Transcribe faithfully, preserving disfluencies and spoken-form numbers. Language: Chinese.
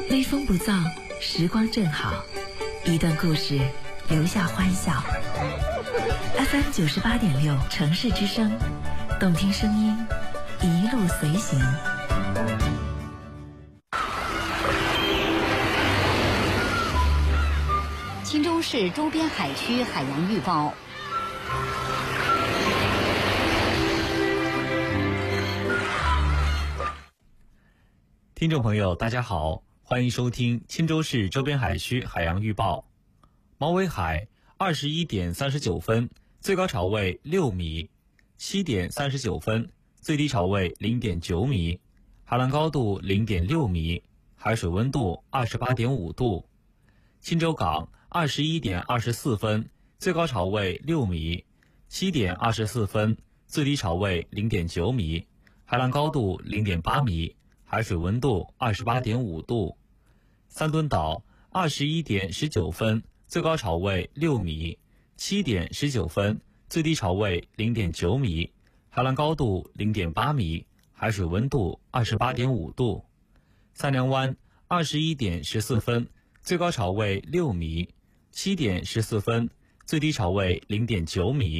微风不燥，时光正好，一段故事，留下欢笑。F M 九十八点六城市之声，动听声音，一路随行。 钦州市周边海区海洋预报。 听众朋友，大家好，欢迎收听钦州市周边海区海洋预报。毛尾海二十一点三十九分，最高潮位六米；七点三十九分，最低潮位零点九米，海浪高度零点六米，海水温度二十八点五度。钦州港二十一点二十四分，最高潮位六米；七点二十四分，最低潮位零点九米，海浪高度零点八米，海水温度二十八点五度。三墩岛二十一点十九分，最高潮位六米；七点十九分，最低潮位零点九米，海浪高度零点八米，海水温度二十八点五度。三娘湾二十一点十四分，最高潮位六米；七点十四分，最低潮位零点九米，